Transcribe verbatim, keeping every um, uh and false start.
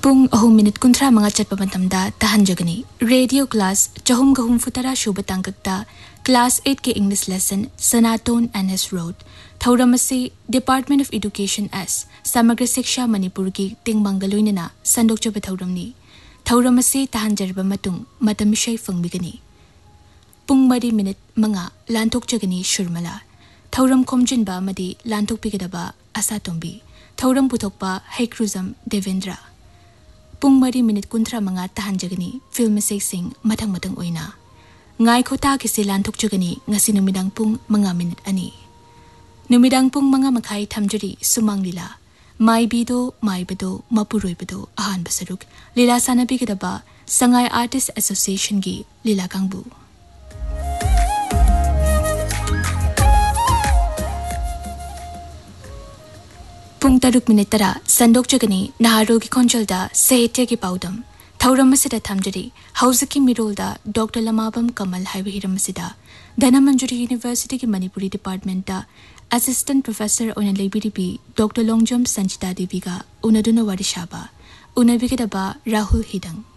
Pung ahum minute kuntra mga chatpa matamda tahanjagani. Radio class chahum gahum futara shuba tangkakta class eight ke English lesson Sanaton N S Road. Thauramasi Department of Education S Samagra Shiksha Manipur ki tingmangaloinana sandok choba thauramni. Thauramasi tahanjarba matung matamishay fangbigani. Pung mari minute mga lantok jagani shurmala. Thauram komjinba madi lantok pigadaba asatombi. Thauram putokpa Haikruzam Devendra. Pung mari minute kuntra mga tahanjagani film sing matang matang oina. Ngay kota kisi lantok jagani ngasi numidang pung mga minute ani. Numidang pung mga makay tamjari sumang lila. May bido, may bado, mapuroy bado, ahan basaruk. Lila sana bigadaba Sangay Artist Association gi lila kangbu. Pung taruk minute tara sandok jagani naharogi konjalda sahitya ki paudam. Thauram masida thamjari hauzaki mirolda Doctor Lamabam Kamal Haiwahiram masida Dhanamanjuri University ki Manipuri Department da Assistant Professor on Labiribi Doctor Longjam Sanchita Devi ga unaduna warishaba unabigidaba Rahul Hidang.